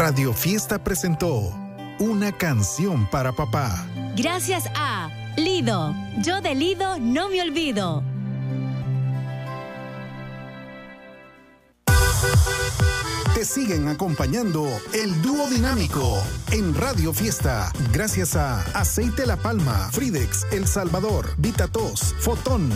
Radio Fiesta presentó Una canción para papá. Gracias a Lido. Yo de Lido no me olvido. Te siguen acompañando el dúo dinámico en Radio Fiesta. Gracias a Aceite La Palma, Fridex, El Salvador, Vitatos, Fotón.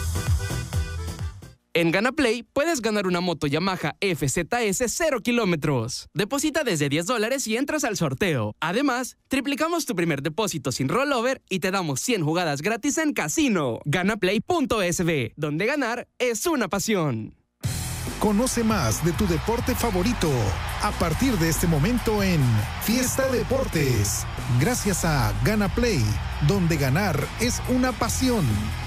En GanaPlay puedes ganar una moto Yamaha FZS 0 kilómetros. Deposita desde $10 y entras al sorteo. Además, triplicamos tu primer depósito sin rollover y te damos 100 jugadas gratis en casino. Ganaplay.sb, donde ganar es una pasión. Conoce más de tu deporte favorito a partir de este momento en Fiesta Deportes. Gracias a GanaPlay, donde ganar es una pasión.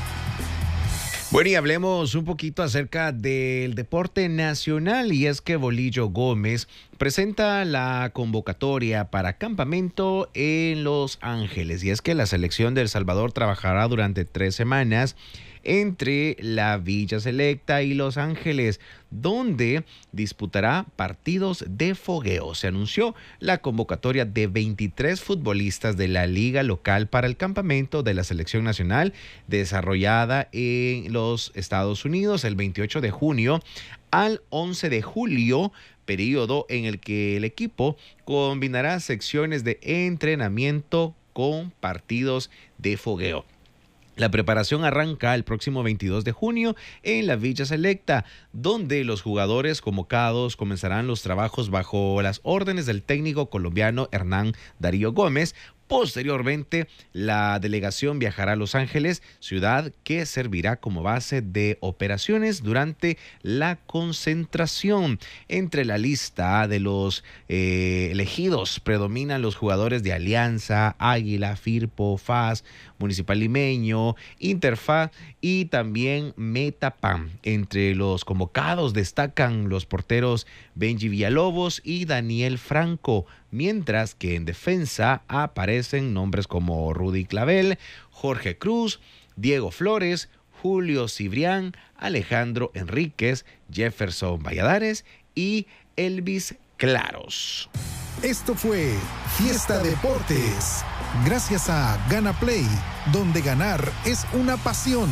Bueno, y hablemos un poquito acerca del deporte nacional, y es que Bolillo Gómez presenta la convocatoria para campamento en Los Ángeles, y es que la selección de El Salvador trabajará durante 3 semanas entre la Villa Selecta y Los Ángeles, donde disputará partidos de fogueo. Se anunció la convocatoria de 23 futbolistas de la liga local para el campamento de la selección nacional desarrollada en los Estados Unidos el 28 de junio al 11 de julio, periodo en el que el equipo combinará secciones de entrenamiento con partidos de fogueo. La preparación arranca el próximo 22 de junio en la Villa Selecta, donde los jugadores convocados comenzarán los trabajos bajo las órdenes del técnico colombiano Hernán Darío Gómez. Posteriormente, la delegación viajará a Los Ángeles, ciudad que servirá como base de operaciones durante la concentración. Entre la lista de los elegidos predominan los jugadores de Alianza, Águila, Firpo, FAS, Municipal Limeño, Interfaz y también Metapam. Entre los convocados destacan los porteros Benji Villalobos y Daniel Franco, mientras que en defensa aparecen nombres como Rudy Clavel, Jorge Cruz, Diego Flores, Julio Cibrián, Alejandro Enríquez, Jefferson Valladares y Elvis Claros. Esto fue Fiesta Deportes. Gracias a GanaPlay, donde ganar es una pasión.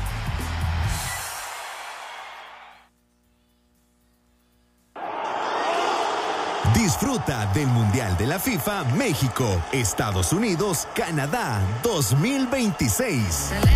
Disfruta del Mundial de la FIFA México, Estados Unidos, Canadá 2026.